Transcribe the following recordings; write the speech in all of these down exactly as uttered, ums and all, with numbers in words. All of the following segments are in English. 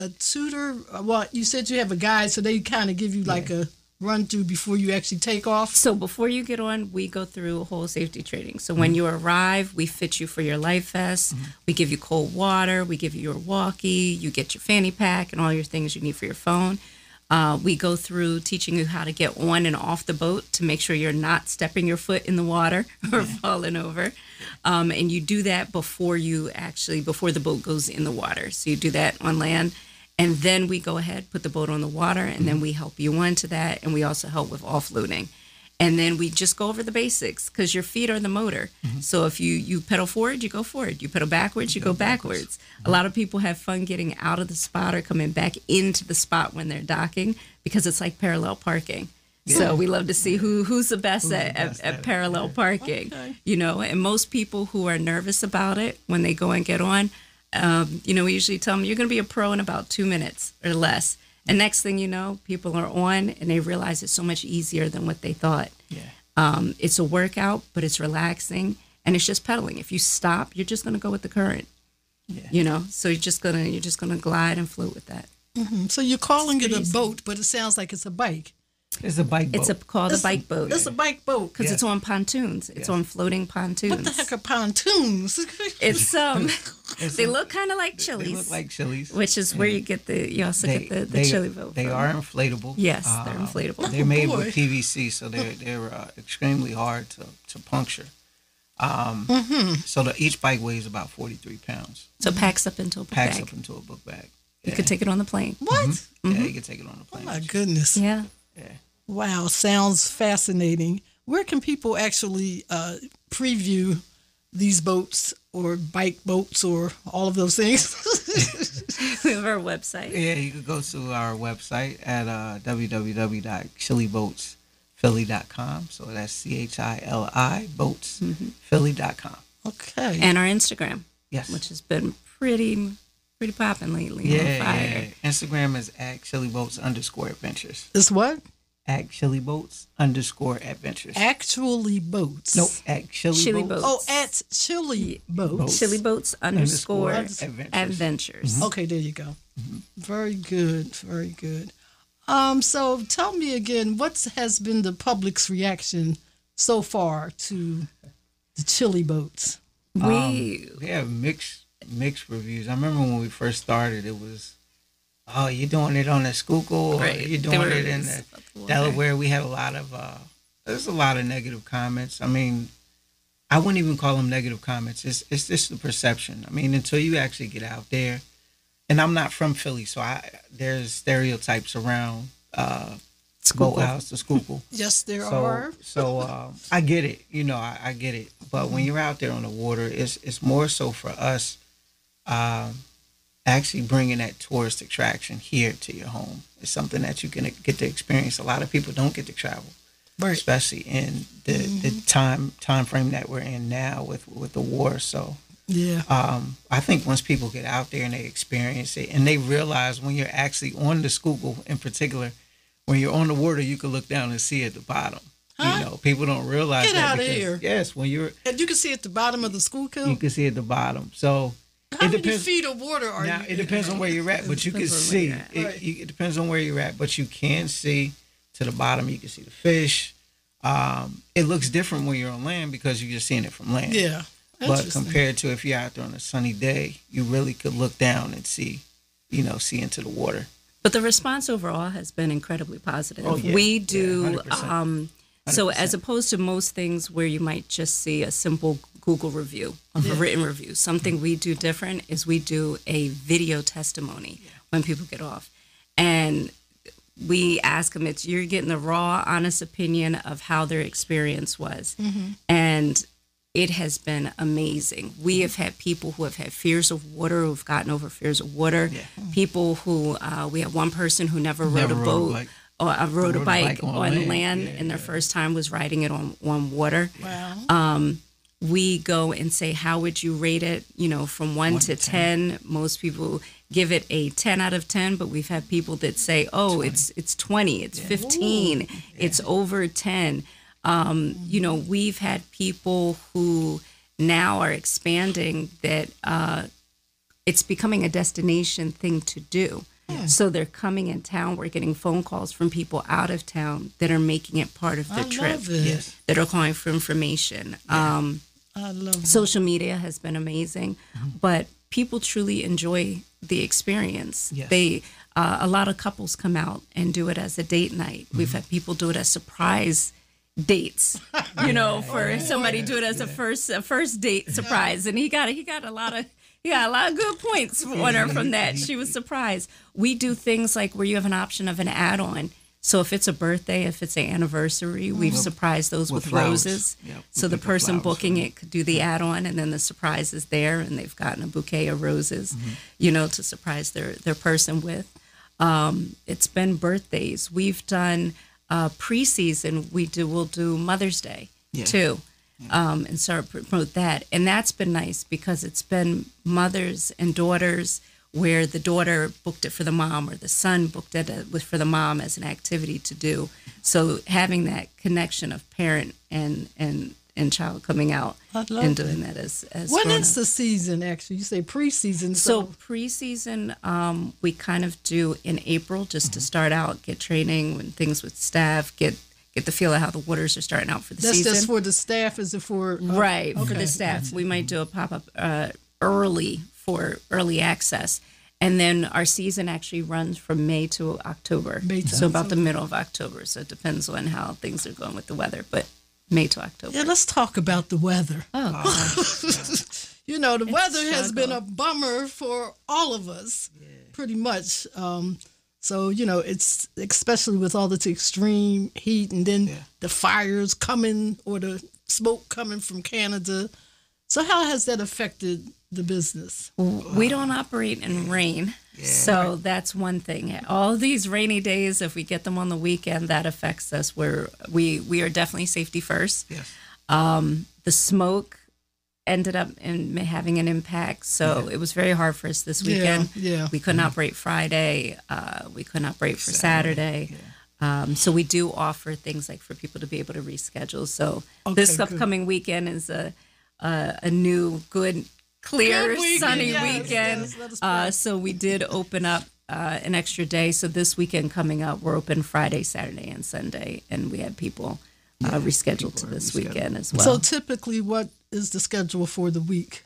a tutor? Uh, Well, you said you have a guide, so they kind of give you like Yeah. a run through before you actually take off. So before you get on, we go through whole safety training. So Mm-hmm. when you arrive, we fit you for your life vest. We give you cold water. We give you your walkie. You get your fanny pack and all your things you need for your phone. Uh, we go through teaching you how to get on and off the boat to make sure you're not stepping your foot in the water or falling over. Um, and you do that before you actually, before the boat goes in the water. So you do that on land. And then we go ahead, put the boat on the water, and then we help you onto that. And we also help with offloading. And then we just go over the basics because your feet are the motor. So if you, you pedal forward, you go forward. You pedal backwards, you go backwards. A lot of people have fun getting out of the spot or coming back into the spot when they're docking because it's like parallel parking. So we love to see who who's the best, Who's the at, best at, at at it, parallel yeah. parking. Okay. You know, and most people who are nervous about it when they go and get on, um, you know, we usually tell them you're going to be a pro in about two minutes or less. And next thing you know, people are on and they realize it's so much easier than what they thought. Yeah. Um, it's a workout, but it's relaxing and it's just pedaling. If you stop, you're just going to go with the current. Yeah. You know, so you're just gonna you're just gonna glide and float with that. So you're calling it pretty a easy. boat, but it sounds like it's a bike. It's a bike boat. It's a called a It's- bike boat It's a bike boat. because Yeah. it's on pontoons. It's Yeah. on floating pontoons. What the heck are pontoons? It's um, It's they a- look kind of like They chilies, look like chilies. which is where you get the you also They, get the, the they, chili boat. they from. are inflatable. Yes, they're Um, inflatable. They're made boy. with P V C, so they're they're uh, extremely hard to, to puncture. Um, Mm-hmm. So the, each bike weighs about forty-three pounds. So it packs up into a book Packs bag. up into a book bag. You Yeah. could take it on the plane. What? Yeah, you can take it on the Oh plane. my goodness. Yeah. Yeah. Wow, sounds fascinating. Where can people actually uh, preview these boats or bike boats or all of those things? We have our website. Yeah, you could go to our website at uh, w w w dot chili boats philly dot com. So that's C H I L I boats philly dot com. Okay. And our Instagram, Yes. which has been pretty pretty popping lately. yeah, on fire. yeah. Instagram is at chili boats underscore adventures. It's what? At chili boats underscore adventures. Actually boats. Nope. At chili, Chili boats. Boats. Oh, at chili boats. Chili Boats underscore Underscore adventures. adventures. Okay, there you go. Very good. Very good. Um, so tell me again, what has been the public's reaction so far to the chili boats? We Um, we have mixed mixed reviews. I remember when we first started, it was, oh, you're doing it on the Schuylkill, or Right. you're They doing were it in s- the Delaware. We had a lot of, uh, there's a lot of negative comments. I mean, I wouldn't even call them negative comments. It's it's just the perception. I mean, until you actually get out there, and I'm not from Philly, so I there's stereotypes around uh, Boathouse, the Schuylkill. Yes, there So, are. so um, I get it. You know, I, I get it. But when you're out there on the water, it's it's more so for us um, actually bringing that tourist attraction here to your home. It's something that you can get to experience. A lot of people don't get to travel, Right. especially in the, the time time frame that we're in now with with the war. So Yeah. um, I think once people get out there and they experience it and they realize when you're actually on the Schuylkill in particular, when you're on the water, you can look down and see at the bottom. Huh? You know, people don't realize Get that outta because- here. Yes, when you're, And you can see at the bottom of the Schuylkill. you can see at the bottom. So How it many depends. feet of water are Now you it depends on where you're at, but you can depends on where see. you're at. It, Right. you, it depends on where you're at, but you can see to the bottom. You can see the fish. Um, it looks different when you're on land because you're just seeing it from land. Yeah. But Interesting. compared to if you're out there on a sunny day, you really could look down and see, you know, see into the water. But the response overall has been incredibly positive. Oh, yeah. We Yeah, do, one hundred percent. um, so one hundred percent. as opposed to most things where you might just see a simple Google review of a written review, something we do different is we do a video testimony when people get off. And we ask them, it's you're getting the raw, honest opinion of how their experience was. And it has been amazing. We have had people who have had fears of water, who've gotten over fears of water. Yeah. People who, uh, we have one person who never rode Never a rode a boat bike. or uh, rode, a bike, on, land, land. Yeah, and their yeah. first time was riding it on, on water. Wow. Um, we go and say, how would you rate it? You know, from one, One to to ten. Most people give it a ten out of ten, but we've had people that say, oh, it's it's twenty, it's fifteen, it's over ten. Um, you know, we've had people who now are expanding that uh, it's becoming a destination thing to do. So they're coming in town. We're getting phone calls from people out of town that are making it part of their I trip, love it. Yes. that are calling for information. Um, I love it. social media has been amazing, but people truly enjoy the experience. Yes. They uh, a lot of couples come out and do it as a date night. We've had people do it as surprise dates, you know, for somebody do it as a first a first date surprise, and he got he got a lot of he got a lot of good points on her from that. She was surprised. We do things like where you have an option of an add-on. So if it's a birthday, if it's an anniversary, we've surprised those with, with flowers. roses. Yep, we So the put the person flowers booking on. it could do the add-on, and then the surprise is there, and they've gotten a bouquet of roses, you know, to surprise their their person with. Um, it's been birthdays. We've done uh, preseason. We do. We'll do Mother's Day Yeah. too, um, and start to promote that. And that's been nice because it's been mothers and daughters where the daughter booked it for the mom or the son booked it uh, with for the mom as an activity to do. So having that connection of parent and and and child coming out I love and doing that as as When grown-ups. is the season, actually? You say preseason. So So, preseason, um, we kind of do in April just to start out, get training and things with staff, get get the feel of how the waters are starting out for the that's season. just for the staff? Is it for. uh, right for okay. the staff. We might do a pop up uh, early for early access, and then our season actually runs from May to October. May to so about the October. middle of October. So it depends on how things are going with the weather, but May to October. Yeah, let's talk about the weather. Oh, You know, the weather has been struggle. a bummer for all of us, pretty much. Um, so, you know, it's especially with all this extreme heat and then Yeah. the fires coming or the smoke coming from Canada. So, how has that affected the business? we don't operate in rain. So that's one thing. All these rainy days, if we get them on the weekend, that affects us. We're, we we are definitely safety first. Yes. The smoke ended up in having an impact, so it was very hard for us this Yeah, weekend. yeah. We couldn't operate Friday. Uh, we couldn't operate for Saturday. Um, so we do offer things like for people to be able to reschedule. So this Okay, good. upcoming weekend is a a, a new good. Clear, Good weekend, sunny yes, weekend. yes, let us uh, pray. so we did open up uh, an extra day. So this weekend coming up, we're open Friday, Saturday, and Sunday, and we had people uh, rescheduled to people are this rescheduled. weekend as well. So, typically, what is the schedule for the week?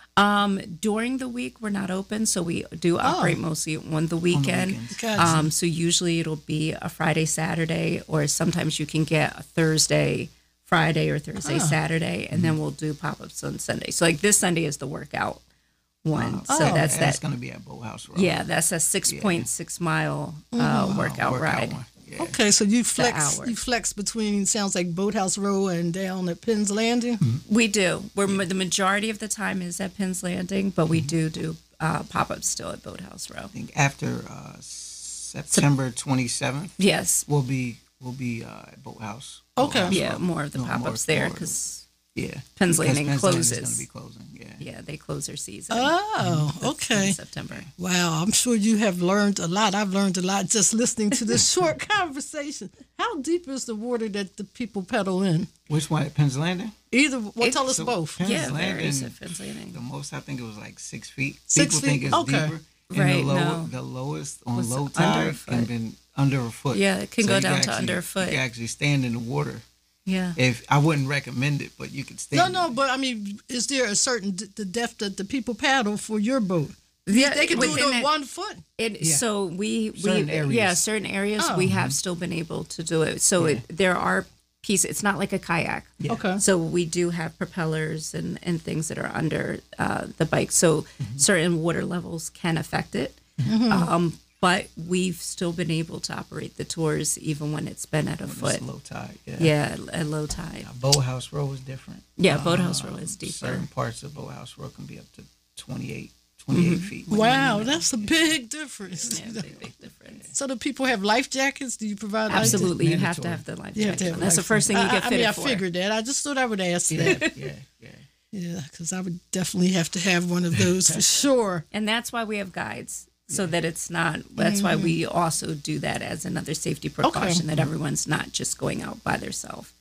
um, during the week, we're not open, so we do operate mostly on the weekend. weekends. Gotcha. um, so usually it'll be a Friday, Saturday, or sometimes you can get a Thursday, Friday, or Thursday, Saturday, and then we'll do pop ups on Sunday. So like this Sunday is the workout one. so Oh. that's That's that. going to be at Boathouse Road. Yeah, that's a six point six mile uh, workout, ride. one. Yeah. Okay, so you flex hour. you flex between sounds like Boathouse Row and down at Penn's Landing. We do. We're the majority of the time is at Penn's Landing, but we do do uh, pop ups still at Boathouse Row. I think after uh, September twenty-seventh, Yes. we'll be we'll be uh, at Boathouse. Okay. Boathouse Yeah, Road. more of the No, pop more- ups there more- because yeah, Penn's because Landing Penn's Landing's closes. going to be closing. Yeah. yeah, they close their season. Oh, in okay. September. Wow, I'm sure you have learned a lot. I've learned a lot just listening to this short conversation. How deep is the water that the people pedal in? Which one at Penn's Landing? Either, well, It- tell us So both. Penn's Yeah, Landing, varies at Penn's Landing. The most I think it was like six feet. Six People feet? think it's Okay. deeper. And Right, the, low, no. the lowest on Was low under a tide foot. can been under a foot. Yeah, it can go you down to actually- under a foot. You can actually stand in the water. Yeah. If I wouldn't recommend it, but you could stand. No, in no, it. but I mean, is there a certain d- the depth that the people paddle for your boat? Yeah, They can do it within on that- one foot. It, Yeah. So we, Certain we areas. yeah, certain areas Oh. we have still been able to do it. So it, there are pieces. It's not like a kayak. Yeah. Okay. So we do have propellers and, and things that are under uh, the bike. So Mm-hmm. certain water levels can affect it. Mm-hmm. Um, but we've still been able to operate the tours even when it's been at a When foot. It's low tide. Yeah. Yeah, at low tide. Uh, Boathouse Row is different. Yeah, Boathouse Row Um, is deeper. Certain parts of Boathouse Row can be up to twenty-eight, twenty-eight feet. Wow, that's a big difference. Mm-hmm. Yeah, big, big difference. So do people have life jackets? Do you provide life Absolutely, you have to mandatory. have the life jackets? You have to jacket. have That's the life first thing you jackets. get I, I fitted mean, I for. figured that. I just thought I would ask Yeah, that. yeah, yeah. Yeah, because I would definitely have to have one of those for sure. And that's why we have guides, so that it's not. That's why we also do that as another safety precaution, that everyone's not just going out by themselves.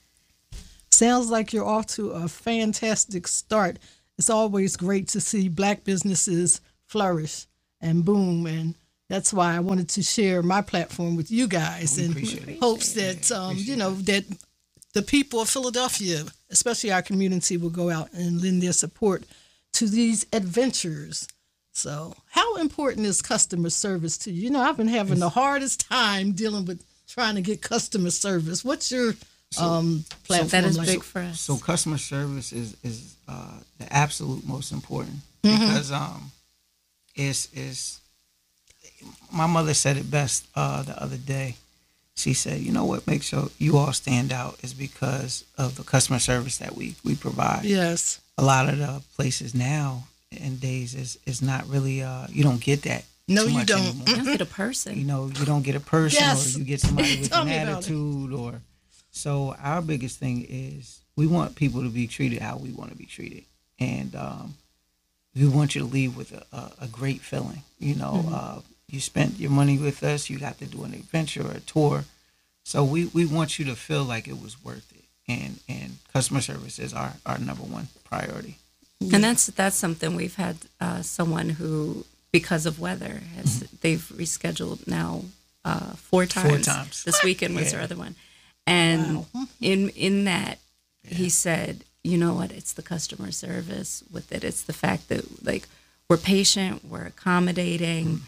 Sounds like you're off to a fantastic start. It's always great to see Black businesses flourish and boom and That's why I wanted to share my platform with you guys, We and appreciate it. hopes that um, you know that the people of Philadelphia, especially our community, will go out and lend their support to these adventures. So, how important is customer service to you? You know, I've been having the hardest time dealing with trying to get customer service. What's your um, platform That is like? big for us. So customer service is is uh, the absolute most important Mm-hmm. because um, it's is my mother said it best uh, the other day. She said, "You know what makes sure you all stand out is because of the customer service that we we provide. Yes. A lot of the places now and days is is not really uh, you don't get that. No, too you much don't. anymore. You don't get a You person. know, you don't get a person Yes. or you get somebody with Tell an me about it. attitude or so our biggest thing is we want people to be treated how we want to be treated. And um, we want you to leave with a, a, a great feeling. You know, Mm-hmm. uh, you spent your money with us, you got to do an adventure or a tour. So we, we want you to feel like it was worth it. And and customer service is our, our number one priority. And that's that's something we've had uh, someone who, because of weather, has they've rescheduled now uh, four times. Four times. This weekend was Yeah. their other one, and in in that he said, you know what? It's the customer service with it. It's the fact that like we're patient, we're accommodating,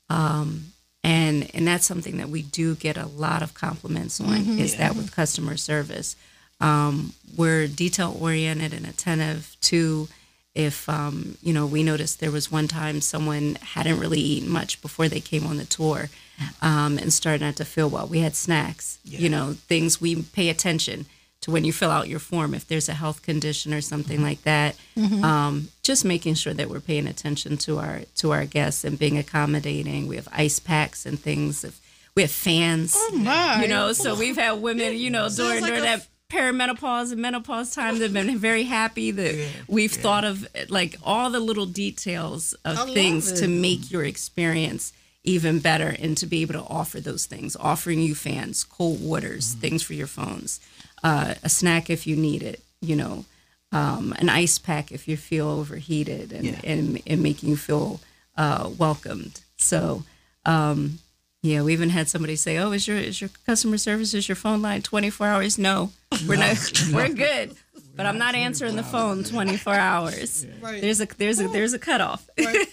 um, and and that's something that we do get a lot of compliments on. Is that with customer service? Um, we're detail oriented and attentive to if, um, you know, we noticed there was one time someone hadn't really eaten much before they came on the tour um, and started not to feel well. We had snacks, you know, things we pay attention to when you fill out your form. If there's a health condition or something like that, um, just making sure that we're paying attention to our to our guests and being accommodating. We have ice packs and things. If we have fans, Oh my! you know, so we've had women, you know, during like during a that perimenopause and menopause time, they've been very happy that we've thought of like all the little details of I love things to it. make your experience even better and to be able to offer those things, offering you fans, cold waters, things for your phones, uh, a snack if you need it, you know, um, an ice pack if you feel overheated and, Yeah. and, and making you feel uh, welcomed. So, um, yeah, we even had somebody say, "Oh, is your is your customer service, is your phone line twenty-four hours?" No, we're not. We're good, but I'm not answering the phone twenty-four hours. Right. There's a there's a there's a cutoff.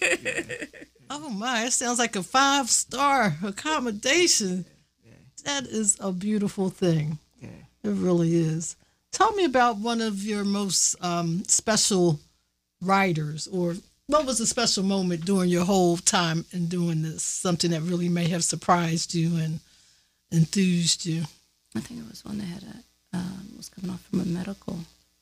Oh my! It sounds like a five star accommodation. That is a beautiful thing. Yeah. It really is. Tell me about one of your most um, special writers, or what was a special moment during your whole time in doing this? Something that really may have surprised you and enthused you. I think it was one that had a uh, was coming off from a medical.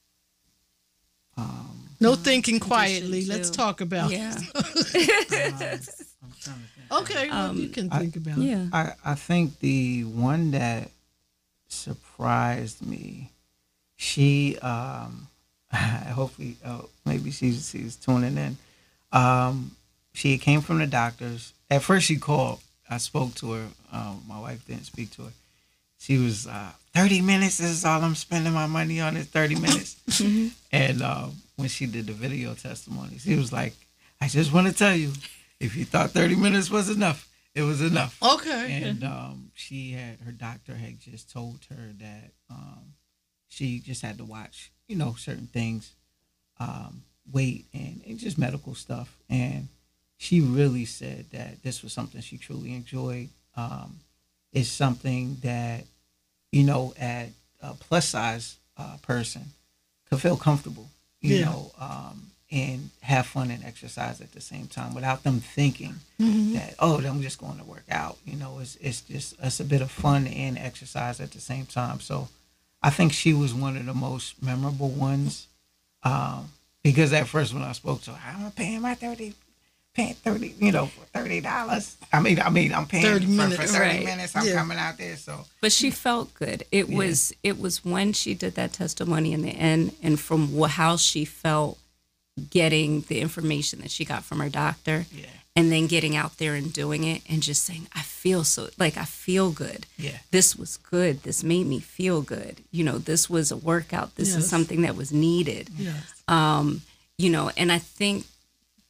Um, No thinking quietly. too. Let's talk about Yeah, it. I'm trying to think. Okay, well, Um, you can I- think about it. yeah. I, I think the one that surprised me, she um hopefully oh, maybe she's she's tuning in. Um she came from the doctors. At first she called. I spoke to her. Um, my wife didn't speak to her. She was uh, thirty minutes. This is all I'm spending my money on is thirty minutes. And um, when she did the video testimony, she was like, I just want to tell you, if you thought thirty minutes was enough, it was enough. Okay. And um, she had, her doctor had just told her that um, she just had to watch, you know, certain things, um, weight and, and just medical stuff. And she really said that this was something she truly enjoyed. Um, it's something that, you know, at a plus size uh, person could feel comfortable, you Yeah. know, um, and have fun and exercise at the same time without them thinking Mm-hmm. that, oh, I'm just going to work out. You know, it's it's just it's a bit of fun and exercise at the same time. So I think she was one of the most memorable ones. Um, because at first when I spoke to her, I'm paying my thirty paying thirty, you know, for thirty dollars. I mean I mean I'm paying thirty for, minutes, for thirty right. minutes, I'm Yeah. coming out there. So But she felt good. It Yeah. was it was when she did that testimony in the end, and from wh- how she felt getting the information that she got from her doctor, yeah, and then getting out there and doing it, and just saying, "I feel so like I feel good. yeah. This was good. This made me feel good. You know, this was a workout. This Yes. is something that was needed. Yes. Um, you know, and I think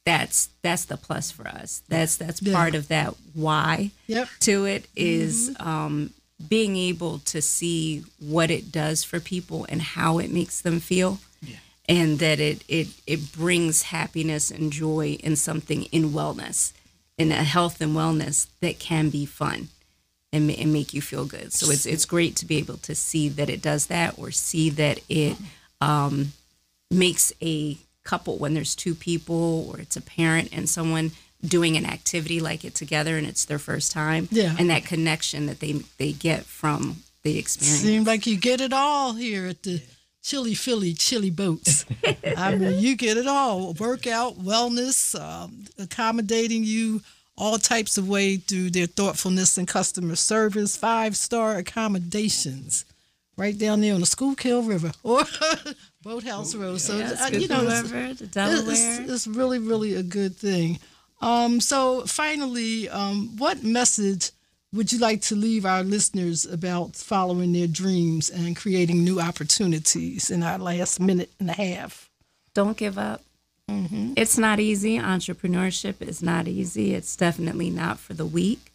that's that's the plus for us. That's that's Yeah. part of that why Yep. to it is um, being able to see what it does for people and how it makes them feel, Yeah. and that it it it brings happiness and joy in something in wellness, in a health and wellness that can be fun and, ma- and make you feel good. So it's it's great to be able to see that it does that, or see that it um, makes a couple, when there's two people or it's a parent and someone doing an activity like it together and it's their first time, Yeah. and that connection that they they get from the experience. Seems like you get it all here at the Chili Philly Chili Boats. I mean, you get it all: workout, wellness, um, accommodating you all types of way through their thoughtfulness and customer service. Five star accommodations, right down there on the Schuylkill River or Boathouse Road. So Yeah, uh, you know, it's, River, the it's, Delaware. it's really, really a good thing. Um, so finally, um, what message would you like to leave our listeners about following their dreams and creating new opportunities in our last minute and a half? Don't give up. Mm-hmm. It's not easy. Entrepreneurship is not easy. It's definitely not for the weak.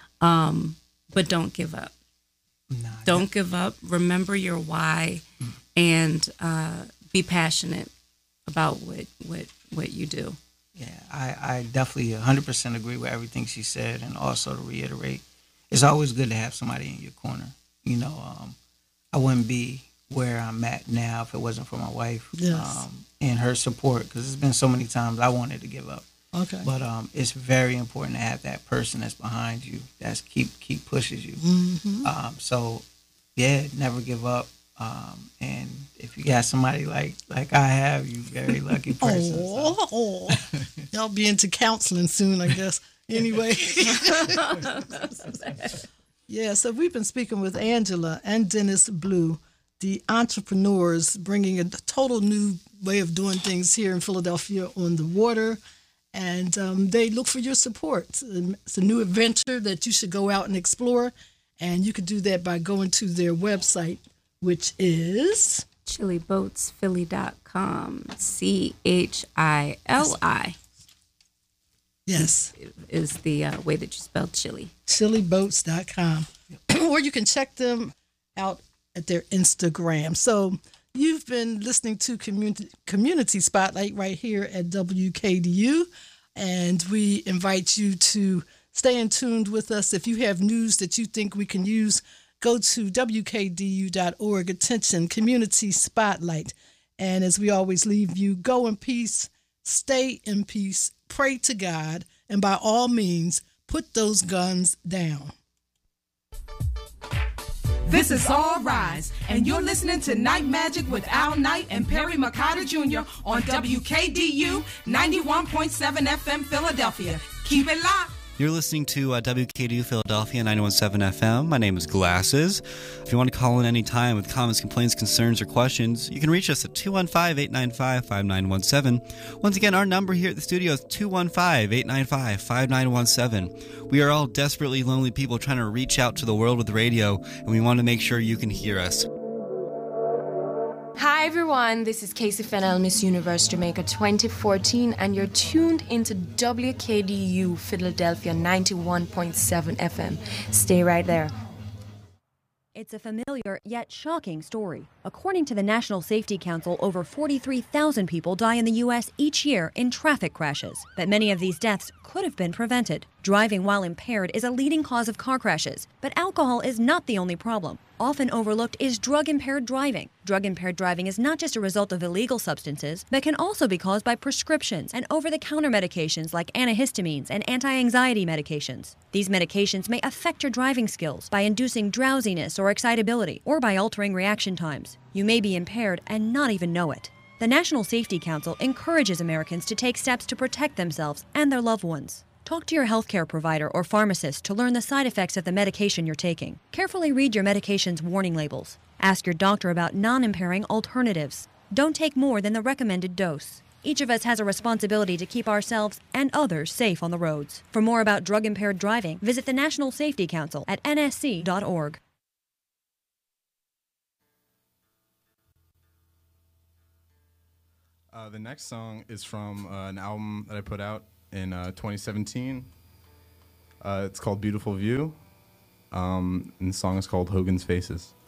Um, but don't give up. Nah, Don't give up. Remember your why, and uh, be passionate about what what what you do. Yeah, I, I definitely one hundred percent agree with everything she said. And also to reiterate, it's always good to have somebody in your corner. You know, um, I wouldn't be where I'm at now if it wasn't for my wife, Yes. um, and her support, because there's been so many times I wanted to give up. Okay. But um, it's very important to have that person that's behind you, that's keep keep pushes you. Mm-hmm. Um, so, yeah, never give up. Um, and if you got somebody like like I have, you very lucky person. so. Oh, oh. Y'all be into counseling soon, I guess. Anyway. Yeah, so we've been speaking with Angela and Dennis Blue, the entrepreneurs bringing a total new way of doing things here in Philadelphia on the water. And um, they look for your support. It's a new adventure that you should go out and explore. And you could do that by going to their website, which is chili boats philly dot com. C H I L I yes, is the uh, way that you spell chili. chili boats dot com. Or you can check them out at their Instagram. So you've been listening to Community, Community Spotlight right here at W K D U. And we invite you to stay in tune with us. If you have news that you think we can use, go to W K D U dot org. Attention, Community Spotlight. And as we always leave you, go in peace, stay in peace, pray to God, and by all means, put those guns down. This is All Rise, and you're listening to Night Magic with Al Knight and Perry Mercado Junior on W K D U ninety-one point seven F M Philadelphia. Keep it locked. You're listening to uh, W K D U Philadelphia ninety-one point seven F M. My name is Glasses. If you want to call in any time with comments, complaints, concerns, or questions, you can reach us at two one five, eight nine five, five nine one seven. Once again, our number here at the studio is two one five, eight nine five, five nine one seven. We are all desperately lonely people trying to reach out to the world with radio, and we want to make sure you can hear us. Hi everyone, this is Casey Fennell, Miss Universe Jamaica twenty fourteen, and you're tuned into W K D U Philadelphia ninety-one point seven F M. Stay right there. It's a familiar yet shocking story. According to the National Safety Council, over forty-three thousand people die in the U S each year in traffic crashes, but many of these deaths could have been prevented. Driving while impaired is a leading cause of car crashes, but alcohol is not the only problem. Often overlooked is drug-impaired driving. Drug-impaired driving is not just a result of illegal substances, but can also be caused by prescriptions and over-the-counter medications like antihistamines and anti-anxiety medications. These medications may affect your driving skills by inducing drowsiness or excitability, or by altering reaction times. You may be impaired and not even know it. The National Safety Council encourages Americans to take steps to protect themselves and their loved ones. Talk to your healthcare provider or pharmacist to learn the side effects of the medication you're taking. Carefully read your medication's warning labels. Ask your doctor about non-impairing alternatives. Don't take more than the recommended dose. Each of us has a responsibility to keep ourselves and others safe on the roads. For more about drug-impaired driving, visit the National Safety Council at N S C dot org. Uh, the next song is from uh, an album that I put out in uh, twenty seventeen. Uh, it's called Beautiful View, um, and the song is called Hogan's Faces.